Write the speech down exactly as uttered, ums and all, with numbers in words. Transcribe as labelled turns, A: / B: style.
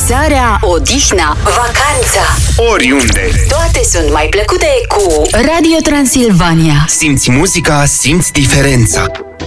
A: relaxarea, odihnă, vacanța.
B: Oriunde.
A: Toate sunt mai plăcute cu Radio Transilvania.
B: Simți muzica, simți diferența.